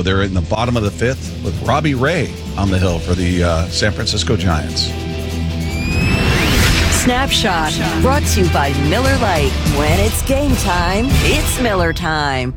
They're in the bottom of the fifth with Robbie Ray on the hill for the San Francisco Giants. Snapshot, brought to you by Miller Lite. When it's game time, it's Miller time.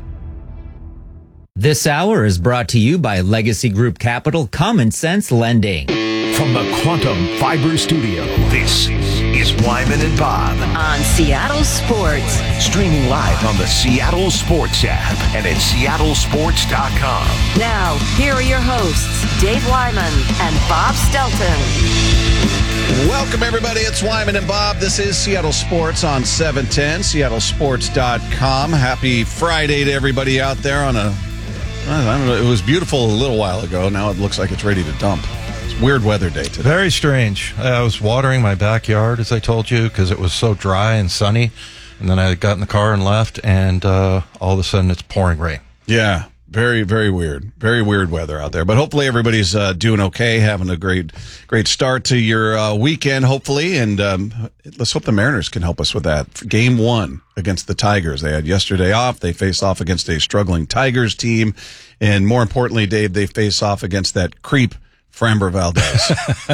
This hour is brought to you by Legacy Group Capital Common Sense Lending. From the Quantum Fiber Studio, this is Wyman and Bob. On Seattle Sports. Streaming live on the Seattle Sports app and at seattlesports.com. Now, here are your hosts, Dave Wyman and Bob Stelton. Welcome, everybody. It's Wyman and Bob. This is Seattle Sports on 710, seattlesports.com. Happy Friday to everybody out there on I don't know, it was beautiful a little while ago. Now it looks like it's ready to dump. It's a weird weather day today. Very strange. I was watering my backyard, as I told you, because it was so dry and sunny. And then I got in the car and left, and all of a sudden it's pouring rain. Yeah. Very, very weird. Very weird weather out there. But hopefully everybody's doing okay, having a great start to your weekend, hopefully. And let's hope the Mariners can help us with that. Game 1 against the Tigers. They had yesterday off. They face off against a struggling Tigers team. And more importantly, Dave, they face off against that creep, Framber Valdez.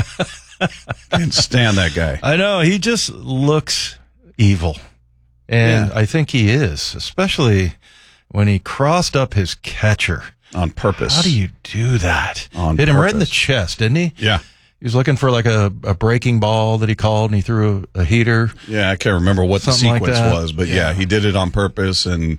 Can't stand that guy. I know. He just looks evil. And I think he is, especially when he crossed up his catcher. On purpose. How do you do that? Hit him right in the chest, didn't he? Yeah. He was looking for like a breaking ball that he called, and he threw a heater. Yeah, I can't remember what the sequence was, but yeah, he did it on purpose, and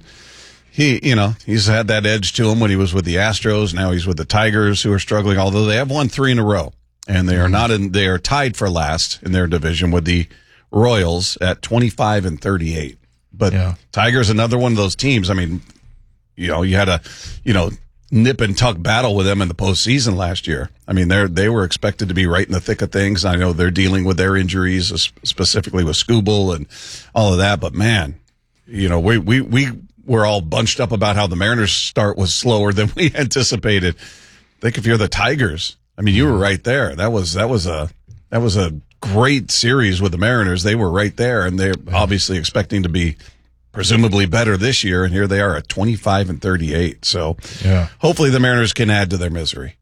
he's had that edge to him when he was with the Astros. Now he's with the Tigers, who are struggling, although they have won 3 in a row, and they are tied for last in their division with the Royals at 25-38. But Tigers, another one of those teams. I mean, you had a, nip and tuck battle with them in the postseason last year. I mean, they were expected to be right in the thick of things. I know they're dealing with their injuries, specifically with Skubal and all of that. But man, we were all bunched up about how the Mariners' start was slower than we anticipated. I think if you're the Tigers, I mean, you were right there. That was a great series with the Mariners. They were right there, and they're obviously expecting to be presumably better this year, and here they are at 25-38. So hopefully the Mariners can add to their misery.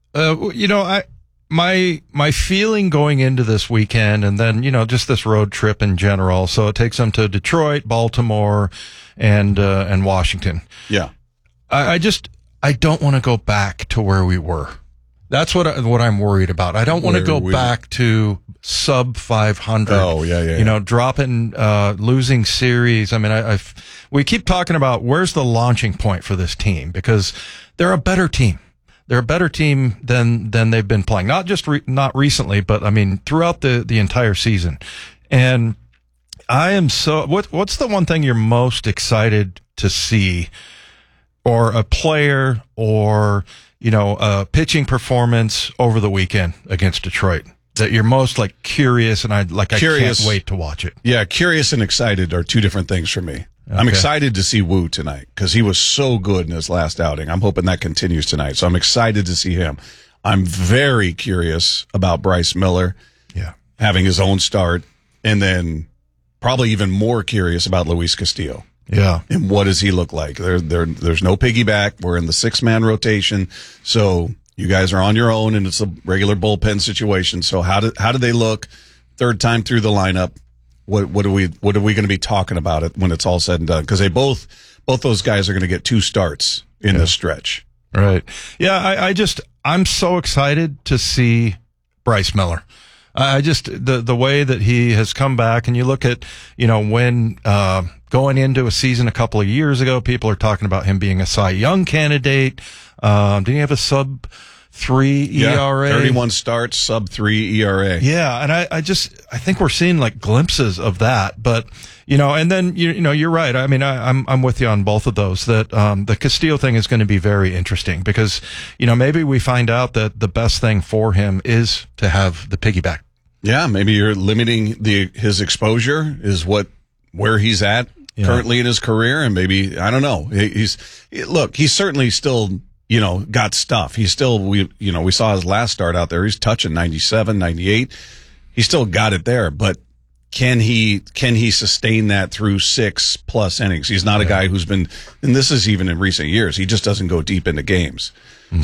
My feeling going into this weekend, and then just this road trip in general. So it takes them to Detroit, Baltimore, and Washington. Yeah, I don't want to go back to where we were. That's what I'm worried about. I don't want to go back to sub 500. Oh, yeah. Dropping, losing series. I mean, we keep talking about where's the launching point for this team, because they're a better team. They're a better team than they've been playing. Not just not recently, but I mean throughout the entire season. And I am what's the one thing you're most excited to see, or a player, or a pitching performance over the weekend against Detroit that you're most curious, and I can't wait to watch it? Yeah, curious and excited are two different things for me. Okay. I'm excited to see Wu tonight because he was so good in his last outing. I'm hoping that continues tonight. So I'm excited to see him. I'm very curious about Bryce Miller having his own start, and then probably even more curious about Luis Castillo. Yeah. And what does he look like? There's no piggyback. We're in the 6-man rotation. So you guys are on your own, and it's a regular bullpen situation. So how do they look third time through the lineup? What are we going to be talking about it when it's all said and done? Because they both those guys are going to get 2 starts in this stretch. Right. Yeah. I'm so excited to see Bryce Miller. The way that he has come back, and you look at, when, going into a season a couple of years ago, people are talking about him being a Cy Young candidate. Didn't he have a sub 3 ERA? 31 starts, sub 3 ERA. Yeah. And I think we're seeing glimpses of that, but, and then, you're right. I mean, I'm with you on both of those, that, the Castillo thing is going to be very interesting because, maybe we find out that the best thing for him is to have the piggyback. Yeah. Maybe you're limiting his exposure is where he's at currently in his career. And maybe, I don't know. He's certainly still, got stuff. He's still, we saw his last start out there. He's touching 97, 98. He's still got it there, but can he sustain that through 6+ innings? He's not a guy who's been, and this is even in recent years, he just doesn't go deep into games.